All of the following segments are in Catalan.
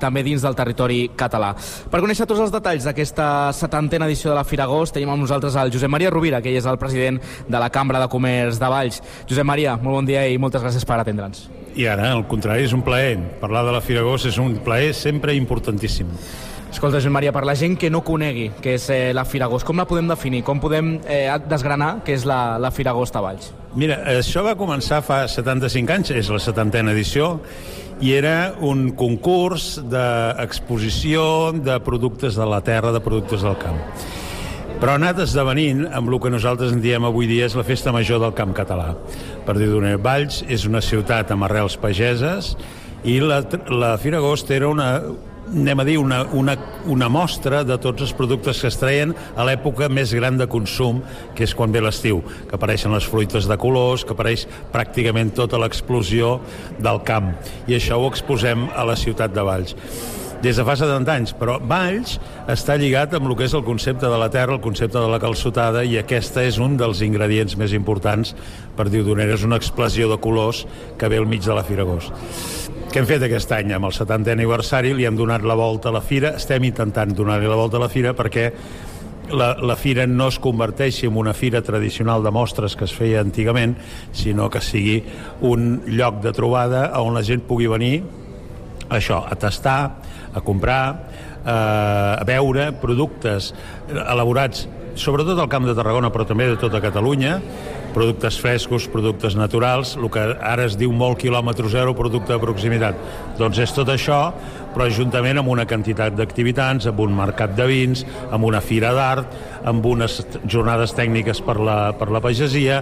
també dins del territori català. Per conèixer tots els detalls d'aquesta 70a edició de la Fira Agost tenim amb nosaltres el Josep Maria Rovira, que ell és el president de la Cambra de Comerç de Valls. Josep Maria, molt bon dia i moltes gràcies per atendre'ns. I ara, al contrari, és un plaer. Parlar de la Fira Agost és un plaer sempre importantíssim. Escolta, Josep Maria, per la gent que no conegui què és la Fira Agost, com la podem definir? Com podem desgranar què és la Fira Agost a Valls? Mira, això va començar fa 75 anys, és la 70a edició, i era un concurs d'exposició de productes de la terra, de productes del camp. Però ha anat esdevenint amb el que nosaltres en diem avui dia és la festa major del camp català. Per dir d'una, Valls és una ciutat amb arrels pageses i la Fira Agost era una mostra de tots els productes que es treien a l'època més gran de consum, que és quan ve l'estiu, que apareixen les fruites de colors, que apareix pràcticament tota l'explosió del camp. I això ho exposem a la ciutat de Valls des de fa 70 anys, però Valls està lligat amb el que és el concepte de la terra, el concepte de la calçotada, i aquesta és un dels ingredients més importants, per dir-ho d'una manera, és una explosió de colors que ve al mig de la Fira Agost. Què hem fet aquest any? Amb el 70è aniversari li hem donat la volta a la fira, estem intentant donar-li la volta a la fira perquè la fira no es converteixi en una fira tradicional de mostres que es feia antigament, sinó que sigui un lloc de trobada on la gent pugui venir a tastar, a comprar, a veure productes elaborats sobretot al Camp de Tarragona, però també de tota Catalunya, productes frescos, productes naturals, el que ara es diu molt quilòmetre zero, producte de proximitat. Doncs és tot això, però juntament amb una quantitat d'activitats, amb un mercat de vins, amb una fira d'art, amb unes jornades tècniques per la pagesia,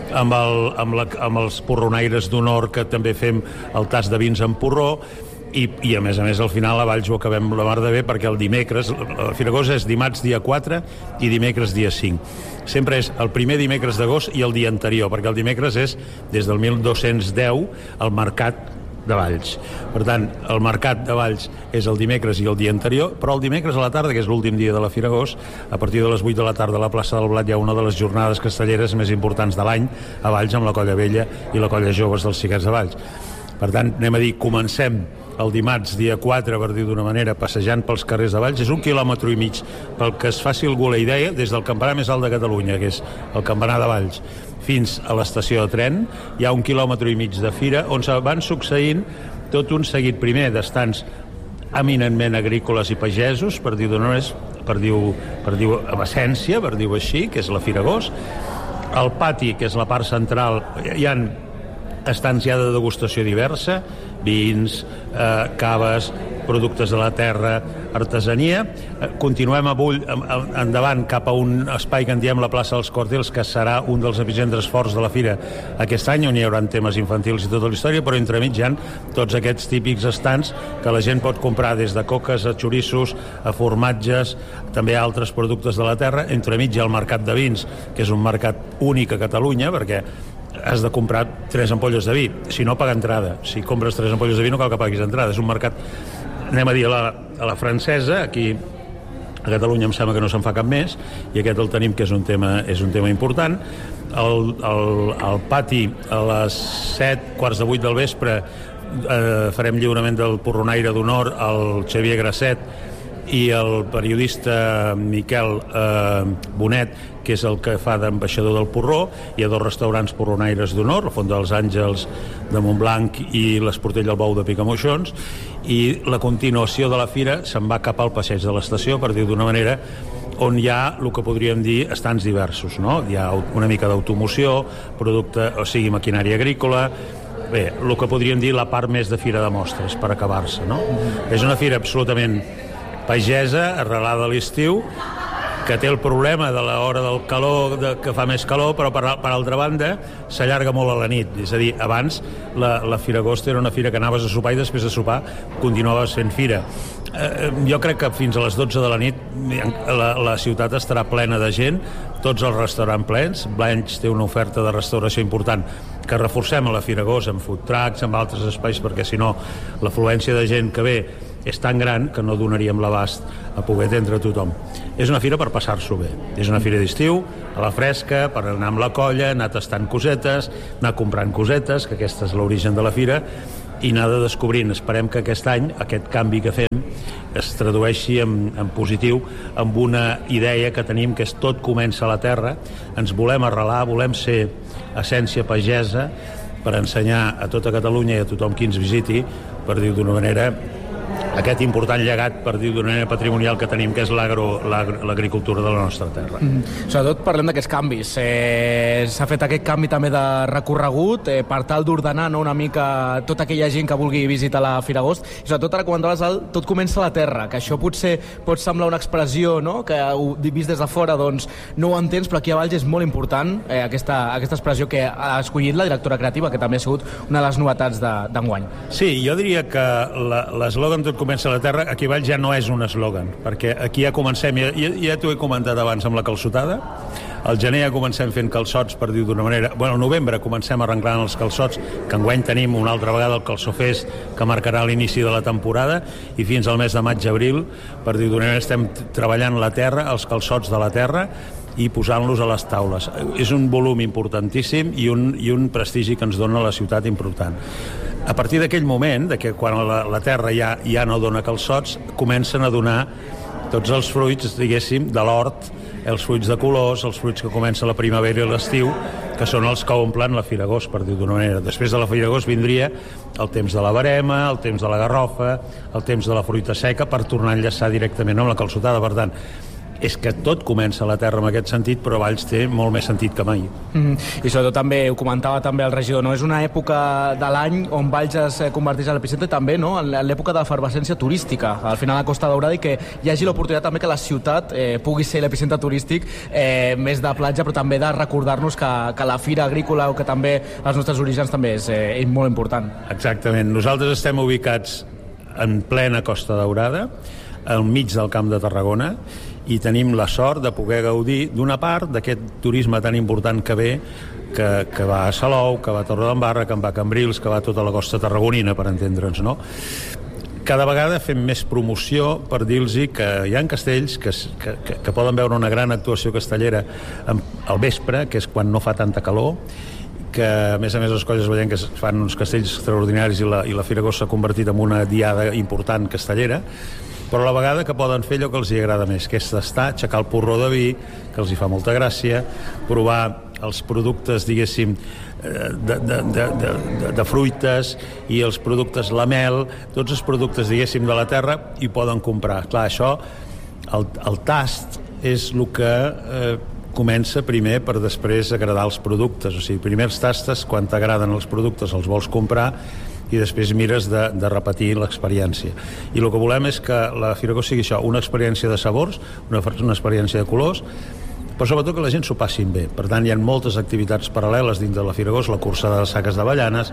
amb els porronaires d'honor, que també fem el tast de vins en porró, i a més al final a Valls ho acabem la mar de bé, perquè el dimecres, la Fira Agost és dimarts dia 4 i dimecres dia 5. Sempre és el primer dimecres d'agost i el dia anterior, perquè el dimecres és des del 1210 el mercat de Valls. Per tant, el mercat de Valls és el dimecres i el dia anterior, però el dimecres a la tarda, que és l'últim dia de la Fira Agost, a partir de les 8 de la tarda a la plaça del Blat hi ha una de les jornades castelleres més importants de l'any a Valls, amb la Colla Vella i la Colla Joves dels Xiquets de Valls. Per tant, comencem el dimarts, dia 4, per dir d'una manera, passejant pels carrers de Valls. És 1,5 quilòmetres, pel que es faci algú la idea, des del campanar més alt de Catalunya, que és el campanar de Valls, fins a l'estació de tren. Hi ha 1,5 quilòmetres de fira, on se van succeint tot un seguit, primer, d'estants eminentment agrícoles i pagesos, per dir d'una manera, per dir amb essència, per dir-ho així, que és la Fira Agost. Al pati, que és la part central, hi ha estants ja de degustació diversa, vins, caves, productes de la terra, artesania. Continuem endavant cap a un espai que en diem la plaça dels Quartels, que serà un dels epicentres forts de la fira aquest any, on hi haurà temes infantils i tota la història, però entremig hi ha tots aquests típics estants que la gent pot comprar, des de coques a xorissos, a formatges, també a altres productes de la terra. Entremig hi ha el mercat de vins, que és un mercat únic a Catalunya, perquè has de comprar 3 ampolles de vi, si no paga entrada. Si compres 3 ampolles de vi no cal que paguis entrada. És un mercat, anem a dir, a la francesa. Aquí a Catalunya em sembla que no se'n fa cap més, i aquest el tenim, que és un tema important. Al pati, a les 7, quarts de 8 del vespre, farem lliurament del porronaire d'honor al Xavier Grasset i el periodista Miquel Bonet, que és el que fa d'ambaixador del porró. Hi ha 2 restaurants porronaires d'honor, la Font dels Àngels de Montblanc i l'Esportell al Bou de Picamoixons, i la continuació de la fira se'n va cap al passeig de l'estació, per dir d'una manera, on hi ha el que podríem dir estants diversos, no? Hi ha una mica d'automoció, producte, o sigui, maquinària agrícola. Bé, el que podríem dir la part més de fira de mostres, per acabar-se, no? És una fira absolutament pagesa, arrelada a l'estiu, que té el problema de l'hora del calor, que fa més calor, però per altra banda s'allarga molt a la nit. És a dir, abans la Fira Agost era una fira que anaves a sopar i després de sopar continuaves fent fira. Jo crec que fins a les 12 de la nit la ciutat estarà plena de gent, tots els restaurants plens. Valls té una oferta de restauració important que reforcem a la Fira Agost amb food trucks, amb altres espais, perquè si no l'afluència de gent que ve és tan gran que no donaríem l'abast a poder atendre tothom. És una fira per passar-s'ho bé. És una fira d'estiu, a la fresca, per anar amb la colla, anar tastant cosetes, anar comprant cosetes, que aquesta és l'origen de la fira, i anar descobrint. Esperem que aquest any, aquest canvi que fem, es tradueixi en positiu, amb una idea que tenim, que és tot comença a la terra. Ens volem arrelar, volem ser essència pagesa per ensenyar a tota Catalunya i a tothom qui ens visiti, per dir d'una manera, aquest important llegat, per dir d'una manera patrimonial que tenim, que és l'agricultura de la nostra terra. Sobretot parlem d'aquests canvis. S'ha fet aquest canvi també de recorregut per tal d'ordenar una mica tota aquella gent que vulgui visitar la Fira Agost. I sobretot ara comentaves tot comença a la terra, que això potser pot semblar una expressió, no?, que vist des de fora doncs no ho entens, però aquí a Valls és molt important aquesta expressió que ha escollit la directora creativa, que també ha sigut una de les novetats d'enguany. Sí, jo diria que l'eslògan tot comença a la terra, aquí a Valls ja no és un eslògan, perquè aquí ja comencem, ja t'ho he comentat abans amb la calçotada, al gener ja comencem fent calçots, per dir d'una manera, al novembre comencem arrenclant els calçots, que enguany tenim una altra vegada el calçofest, que marcarà l'inici de la temporada, i fins al mes de maig-abril, per dir d'una manera, estem treballant la terra, els calçots de la terra, i posant-los a les taules. És un volum importantíssim i un prestigi que ens dona la ciutat important. A partir d'aquell moment, que quan la terra ja no dona calçots, comencen a donar tots els fruits, diguéssim, de l'hort, els fruits de colors, els fruits que comença la primavera i l'estiu, que són els que omplen la Fira Agost, per dir d'una manera. Després de la Fira Agost vindria el temps de la verema, el temps de la garrofa, el temps de la fruita seca, per tornar a enllaçar directament amb la calçotada. Per tant, és que tot comença a la terra en aquest sentit, però Valls té molt més sentit que mai. I sobretot també, ho comentava també el regidor, no? És una època de l'any on Valls es converteix en l'epicentre també, no?, en l'època d'efervescència turística, al final a Costa Daurada, i que hi hagi l'oportunitat també que la ciutat pugui ser l'epicentre turístic més de platja, però també de recordar-nos que la fira agrícola, o que també els nostres orígens també és molt important. Exactament. Nosaltres estem ubicats en plena Costa Daurada, al mig del Camp de Tarragona, i tenim la sort de poder gaudir d'una part d'aquest turisme tan important que ve, que va a Salou, que va a Torredembarra, que va a Cambrils, que va a tota la costa tarragonina, per entendre'ns, no? Cada vegada fem més promoció per dir-los que hi ha castells que poden veure una gran actuació castellera al vespre, que és quan no fa tanta calor, que a més les colles veiem que es fan uns castells extraordinaris i la Fira Agost s'ha convertit en una diada important castellera, però a la vegada que poden fer allò que els agrada més, que és tastar, aixecar el porró de vi, que els hi fa molta gràcia, provar els productes, diguéssim, de fruites, i els productes, la mel, tots els productes, diguéssim, de la terra, i poden comprar. Clar, això, el tast és el que comença primer per després agradar els productes. O sigui, primer els tastes, quan t'agraden els productes els vols comprar, i després mires de repetir l'experiència. I el que volem és que la Fira Agost sigui això, una experiència de sabors, una experiència de colors, però sobretot que la gent s'ho passin bé. Per tant, hi ha moltes activitats paral·leles dins de la Fira Agost, la cursa de saques de avellanes,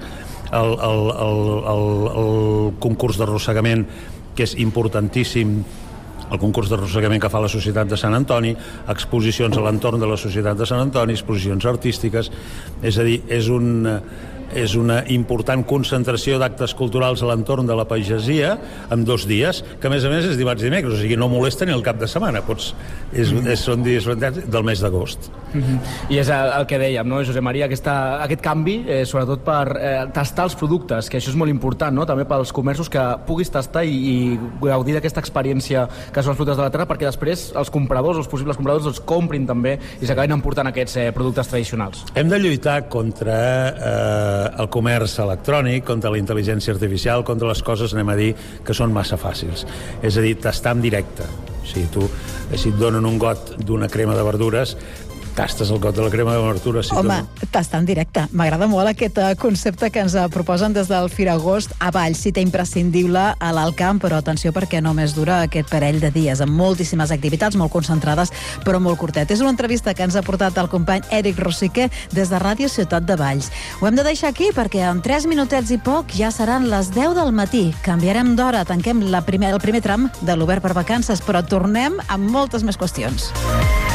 el concurs d'arrossegament, que és importantíssim, el concurs d'arrossegament que fa la Societat de Sant Antoni, exposicions a l'entorn de la Societat de Sant Antoni, exposicions artístiques, és a dir, és una important concentració d'actes culturals a l'entorn de la pagesia en 2 dies, que a més és dimarts i dimecres, o sigui, no molesta ni el cap de setmana, són dies del mes d'agost. I és el que dèiem, no, Josep Maria, aquest canvi, sobretot per tastar els productes, que això és molt important, no?, també pels comerços, que puguis tastar i gaudir d'aquesta experiència que són els productes de la terra, perquè després els compradors, els possibles compradors, els comprin també i s'acabin emportant aquests productes tradicionals. Hem de lluitar contra el comerç electrònic, contra la intel·ligència artificial, contra les coses, anem a dir, que són massa fàcils. És a dir, tastar en directe. O sigui, si et donen un got d'una crema de verdures, tastes el got de la crema de verdures. Home, tastar en directe. M'agrada molt aquest concepte que ens proposen des del Fira Agost a Valls, cita imprescindible a l'Alt Camp, però atenció perquè només dura aquest parell de dies, amb moltíssimes activitats, molt concentrades, però molt curtet. És una entrevista que ens ha portat el company Eric Rosique des de Ràdio Ciutat de Valls. Ho hem de deixar aquí perquè en 3 minutets i poc ja seran les 10 del matí. Canviarem d'hora, tanquem el primer tram de l'Obert per Vacances, però tornem amb moltes més qüestions.